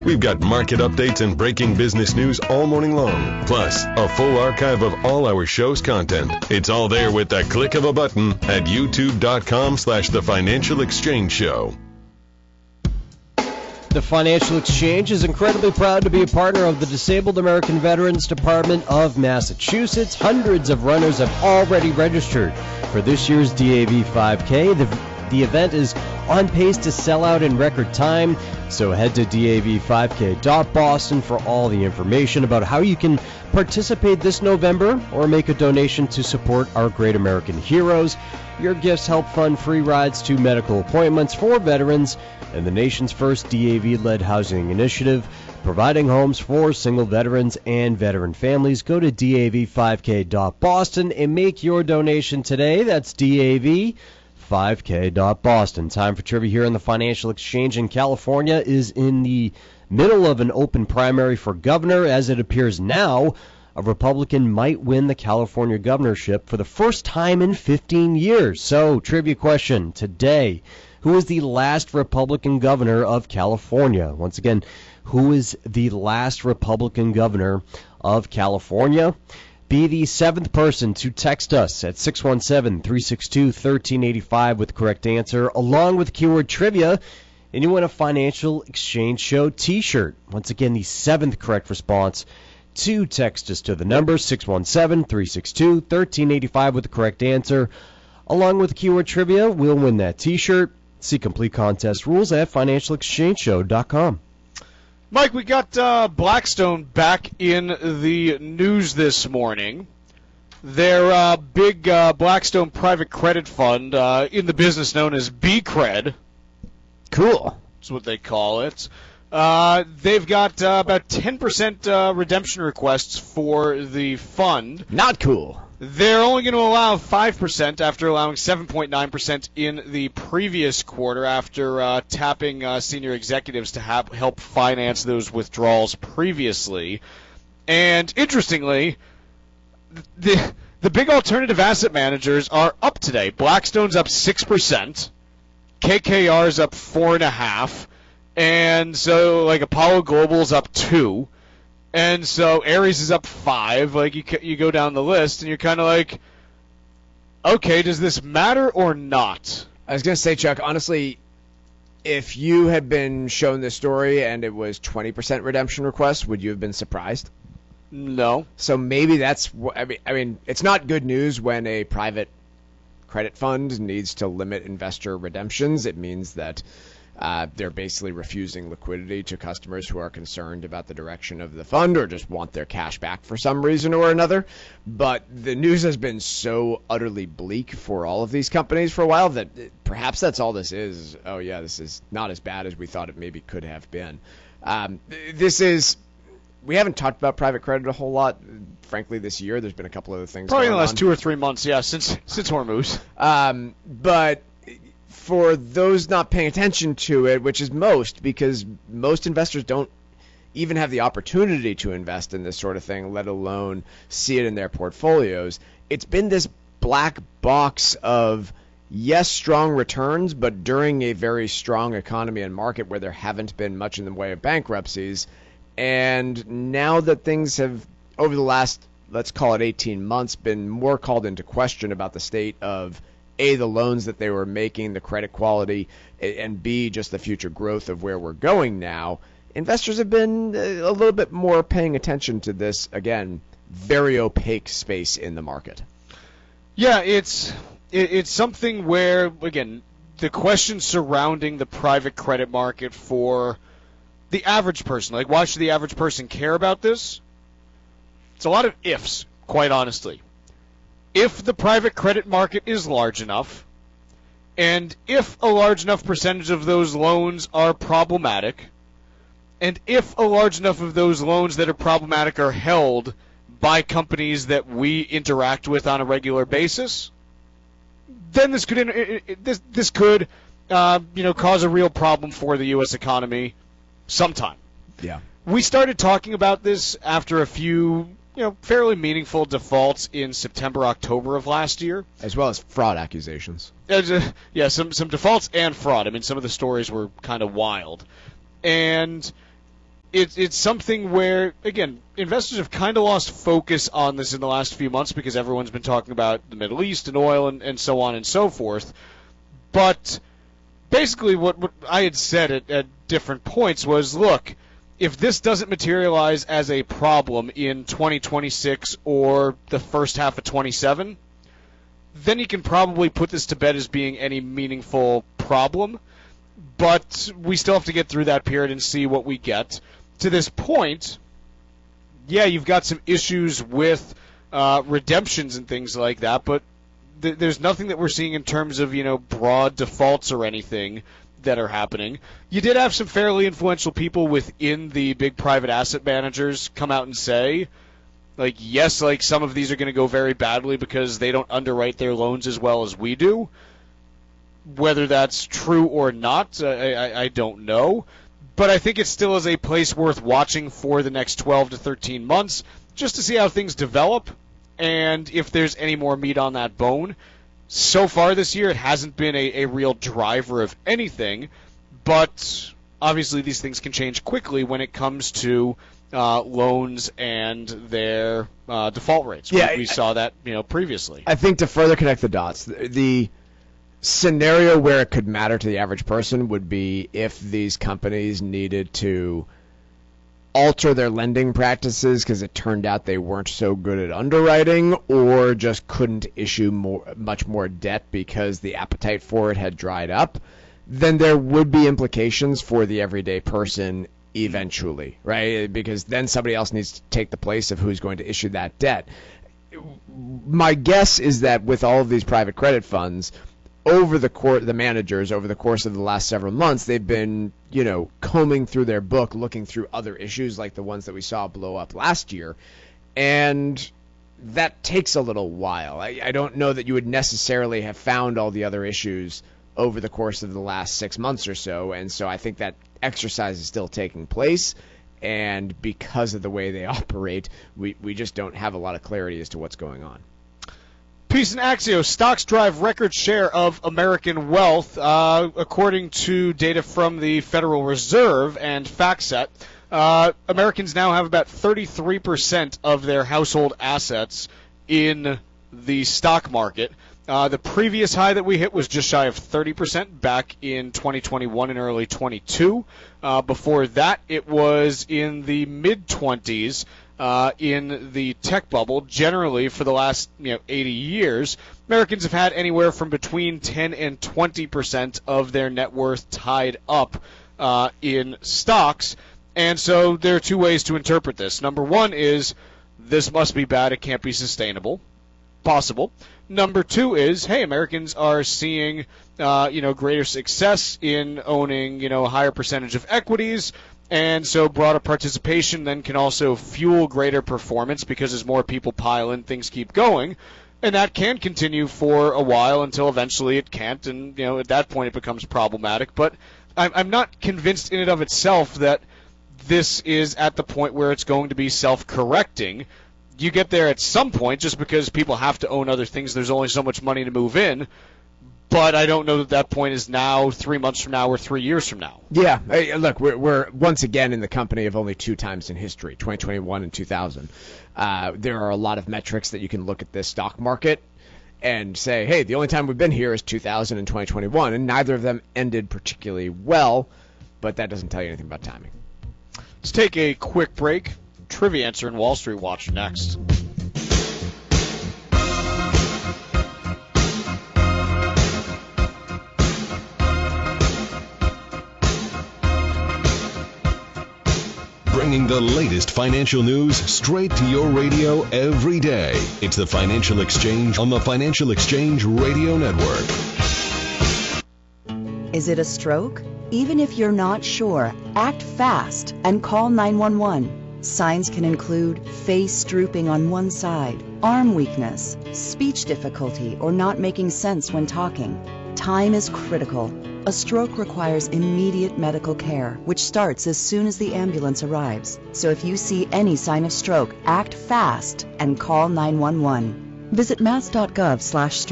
We've got market updates and breaking business news all morning long, plus a full archive of all our show's content. It's all there with the click of a button at youtube.com/The Financial Exchange Show. The Financial Exchange is incredibly proud to be a partner of the Disabled American Veterans Department of Massachusetts. Hundreds of runners have already registered for this year's DAV 5K. The event is on pace to sell out in record time, so head to dav5k.boston for all the information about how you can participate this November or make a donation to support our great American heroes. Your gifts help fund free rides to medical appointments for veterans and the nation's first DAV-led housing initiative, providing homes for single veterans and veteran families. Go to dav5k.boston and make your donation today. That's dav5k.boston. Time for trivia here in the Financial Exchange in California is in the middle of an open primary for governor. As it appears now, a Republican might win the California governorship for the first time in 15 years. So, trivia question today. Who is the last Republican governor of California? Once again, who is the last Republican governor of California? Be the seventh person to text us at 617-362-1385 with the correct answer, along with keyword trivia, and you win a Financial Exchange Show t-shirt. Once again, the seventh correct response to text us to the number 617-362-1385 with the correct answer, along with keyword trivia, we'll win that t-shirt. See complete contest rules at financialexchangeshow.com. Mike, we got Blackstone back in the news this morning. Their big Blackstone private credit fund, in the business known as BCRED. Cool. That's what they call it. They've got about 10% redemption requests for the fund. Not cool. They're only going to allow 5% after allowing 7.9% in the previous quarter after tapping senior executives to help finance those withdrawals previously. And interestingly, the big alternative asset managers are up today. Blackstone's up 6%, KKR's up 4.5%, and so like Apollo Global's up 2%. And so Ares is up 5. Like you go down the list, and you're kind of like, okay, does this matter or not? I was going to say, Chuck, honestly, if you had been shown this story and it was 20% redemption request, would you have been surprised? No. So maybe that's I mean, it's not good news when a private credit fund needs to limit investor redemptions. It means that they're basically refusing liquidity to customers who are concerned about the direction of the fund or just want their cash back for some reason or another. But the news has been so utterly bleak for all of these companies for a while that perhaps that's all this is. Oh, yeah, this is not as bad as we thought it maybe could have been. We haven't talked about private credit a whole lot, frankly, this year. There's been a couple other things probably in the last on. 2 or 3 months, yeah, since Hormuz. But for those not paying attention to it, which is most, because most investors don't even have the opportunity to invest in this sort of thing, let alone see it in their portfolios, it's been this black box of, yes, strong returns, but during a very strong economy and market where there haven't been much in the way of bankruptcies. And now that things have, over the last, let's call it 18 months, been more called into question about the state of A, the loans that they were making, the credit quality, and B, just the future growth of where we're going now, investors have been a little bit more paying attention to this, again, very opaque space in the market. Yeah, it's something where, again, the questions surrounding the private credit market for the average person, like why should the average person care about this? It's a lot of ifs, quite honestly. If the private credit market is large enough, and if a large enough percentage of those loans are problematic, and if a large enough of those loans that are problematic are held by companies that we interact with on a regular basis, then this could cause a real problem for the U.S. economy sometime. Yeah. We started talking about this after a few fairly meaningful defaults in September, October of last year. As well as fraud accusations. Yeah, some defaults and fraud. I mean, some of the stories were kind of wild. And it's something where, again, investors have kind of lost focus on this in the last few months because everyone's been talking about the Middle East and oil and so on and so forth. But basically what I had said at different points was, look, if this doesn't materialize as a problem in 2026 or the first half of 27, then you can probably put this to bed as being any meaningful problem. But we still have to get through that period and see what we get. To this point, yeah, you've got some issues with redemptions and things like that, but there's nothing that we're seeing in terms of, broad defaults or anything that are happening. You did have some fairly influential people within the big private asset managers come out and say, yes, some of these are going to go very badly because they don't underwrite their loans as well as we do. Whether that's true or not, I don't know. But I think it still is a place worth watching for the next 12 to 13 months, just to see how things develop and if there's any more meat on that bone. So far this year, it hasn't been a real driver of anything, but obviously these things can change quickly when it comes to loans and their default rates. Yeah, we saw that previously. I think to further connect the dots, the scenario where it could matter to the average person would be if these companies needed to alter their lending practices because it turned out they weren't so good at underwriting, or just couldn't issue much more debt because the appetite for it had dried up. Then there would be implications for the everyday person eventually, right? Because then somebody else needs to take the place of who's going to issue that debt. My guess is that with all of these private credit funds, the managers over the course of the last several months, they've been, combing through their book, looking through other issues like the ones that we saw blow up last year, and that takes a little while. I don't know that you would necessarily have found all the other issues over the course of the last 6 months or so, and so I think that exercise is still taking place, and because of the way they operate, we just don't have a lot of clarity as to what's going on. Peace and Axios, stocks drive record share of American wealth. According to data from the Federal Reserve and FactSet, Americans now have about 33% of their household assets in the stock market. The previous high that we hit was just shy of 30% back in 2021 and early 22. Before that, it was in the mid-20s. In the tech bubble. Generally, for the last 80 years, Americans have had anywhere from between 10 and 20% of their net worth tied up in stocks. And so there are two ways to interpret this. Number one is, this must be bad, it can't be sustainable. Possible. Number two is, hey, Americans are seeing greater success in owning a higher percentage of equities. And so broader participation then can also fuel greater performance because as more people pile in, things keep going. And that can continue for a while until eventually it can't. And, at that point it becomes problematic. But I'm not convinced in and of itself that this is at the point where it's going to be self-correcting. You get there at some point just because people have to own other things. There's only so much money to move in. But I don't know that point is now, 3 months from now, or 3 years from now. Yeah, look, we're once again in the company of only two times in history, 2021 and 2000. There are a lot of metrics that you can look at this stock market and say, hey, the only time we've been here is 2000 and 2021, and neither of them ended particularly well, but that doesn't tell you anything about timing. Let's take a quick break. Trivia answer in Wall Street Watch next. Bringing the latest financial news straight to your radio every day. It's the Financial Exchange on the Financial Exchange Radio Network. Is it a stroke? Even if you're not sure, act fast and call 911. Signs can include face drooping on one side, arm weakness, speech difficulty, or not making sense when talking. Time is critical. A stroke requires immediate medical care, which starts as soon as the ambulance arrives. So if you see any sign of stroke, act fast and call 911. Visit mass.gov/stroke.